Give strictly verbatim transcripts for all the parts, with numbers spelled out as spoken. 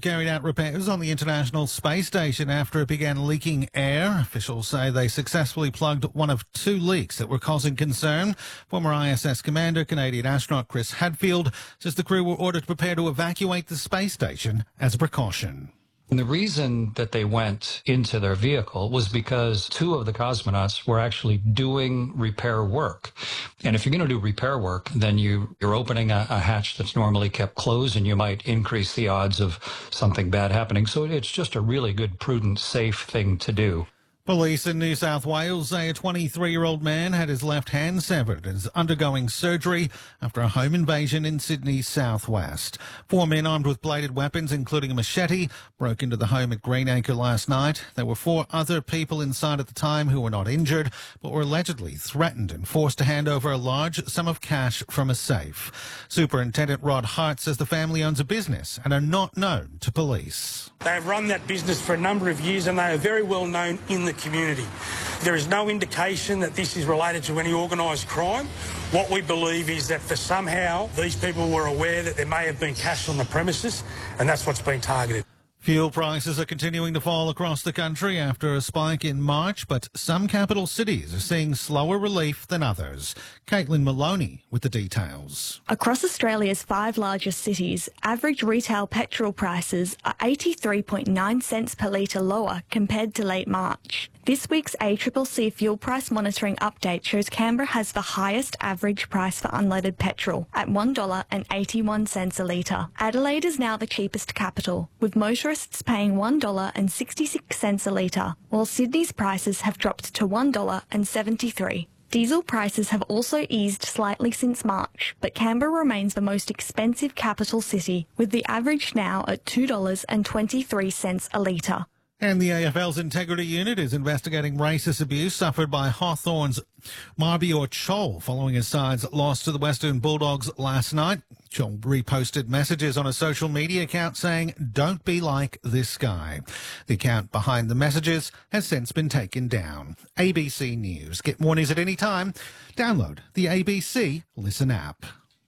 carried out repairs on the International Space Station after it began leaking air. Officials say they successfully plugged one of two leaks that were causing concern. Former I S S commander, Canadian astronaut Chris Hadfield, says the crew were ordered to prepare to evacuate the space station as a precaution. And the reason that they went into their vehicle was because two of the cosmonauts were actually doing repair work. And if you're going to do repair work, then you, you're opening a, a hatch that's normally kept closed, and you might increase the odds of something bad happening. So it's just a really good, prudent, safe thing to do. Police in New South Wales say a twenty-three-year-old man had his left hand severed and is undergoing surgery after a home invasion in Sydney's southwest. Four men armed with bladed weapons, including a machete, broke into the home at Greenacre last night. There were four other people inside at the time who were not injured, but were allegedly threatened and forced to hand over a large sum of cash from a safe. Superintendent Rod Hart says the family owns a business and are not known to police. They have run that business for a number of years, and they are very well known in the community. There is no indication that this is related to any organised crime. What we believe is that for somehow these people were aware that there may have been cash on the premises, and that's what's been targeted. Fuel prices are continuing to fall across the country after a spike in March, but some capital cities are seeing slower relief than others. Caitlin Maloney with the details. Across Australia's five largest cities, average retail petrol prices are eighty-three point nine cents per litre lower compared to late March. This week's A C C C fuel price monitoring update shows Canberra has the highest average price for unleaded petrol at one dollar eighty-one a litre. Adelaide is now the cheapest capital, with motorists paying one dollar sixty-six a litre, while Sydney's prices have dropped to one dollar seventy-three. Diesel prices have also eased slightly since March, but Canberra remains the most expensive capital city, with the average now at two dollars twenty-three a litre. And the A F L's Integrity Unit is investigating racist abuse suffered by Hawthorn's Marbior Chol following his side's loss to the Western Bulldogs last night. Chol reposted messages on a social media account saying, "Don't be like this guy." The account behind the messages has since been taken down. A B C News. Get more news at any time. Download the A B C Listen app.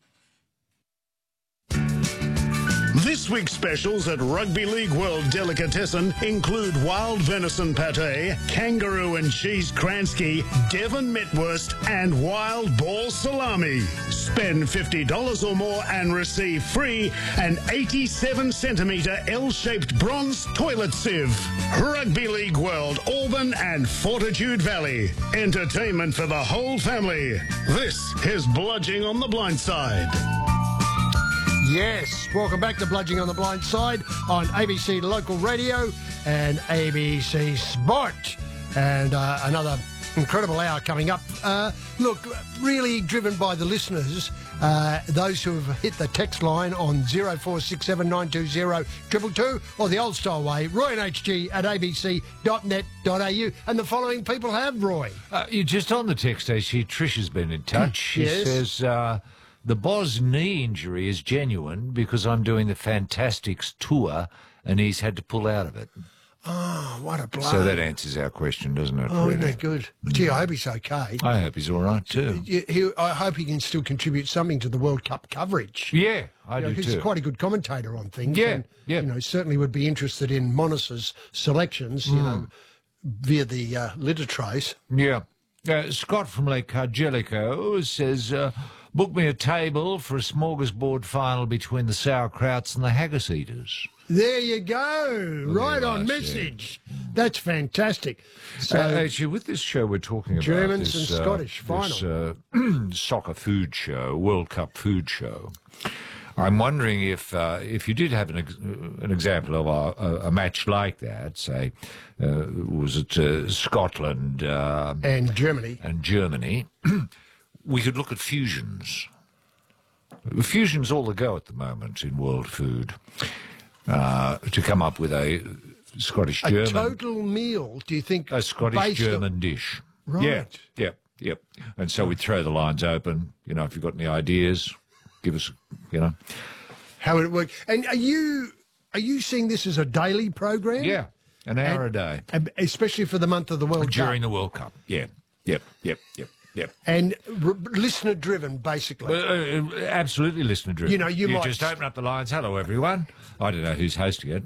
This week's specials at Rugby League World Delicatessen include wild venison pate, kangaroo and cheese Kransky, Devon Metwurst and wild boar salami. Spend fifty dollars or more and receive free an eighty-seven centimetre L-shaped bronze toilet sieve. Rugby League World, Auburn and Fortitude Valley. Entertainment for the whole family. This is Bludging on the Blind Side. Yes, welcome back to Bludging on the Blind Side on A B C Local Radio and A B C Sport. And uh, another incredible hour coming up. Uh, look, really driven by the listeners, uh, those who have hit the text line on zero four six seven nine two zero two two two or the old style way, roy and h g at a b c dot net dot a u. And the following people have, Roy. Uh, you're just on the text, actually. Trish has been in touch. She Yes. says... Uh, The Boz knee injury is genuine because I'm doing the Fantastics tour and he's had to pull out of it. Oh, what a blow. So that answers our question, doesn't it? Oh, really? isn't that good? Gee, I hope he's okay. I hope he's all right too. He, he, I hope he can still contribute something to the World Cup coverage. Yeah, I You know, do he's too. quite a good commentator on things. Yeah, and, yeah. You know, certainly would be interested in Monis's selections, you know, via the uh, litter trace. Yeah. Uh, Scott from Lake Cargelico says, uh, book me a table for a smorgasbord final between the sauerkrauts and the haggis eaters. There you go. Right on nice, message. That's fantastic. So, Uh, actually, with this show we're talking about Germans this, and uh, Scottish this, final. uh, soccer food show, World Cup food show. I'm wondering if uh, if you did have an ex- an example of a, a, a match like that, say, uh, was it uh, Scotland uh, and Germany. and Germany, we could look at fusions. Fusion's all the go at the moment in world food. Uh, to come up with a Scottish A German total meal, do you think? a Scottish based on- German dish. Right. Yeah, yeah, yeah. And so we'd throw the lines open. You know, if you've got any ideas, give us, you know. How would it work? And are you are you seeing this as a daily program? Yeah, an hour a day. And especially for the month of the World During Cup. the World Cup. Yeah, yep, yep, yep, yep. And r- listener driven, basically. Uh, uh, absolutely listener driven. You know, you might- just open up the lines. Hello, everyone. I don't know who's hosting it.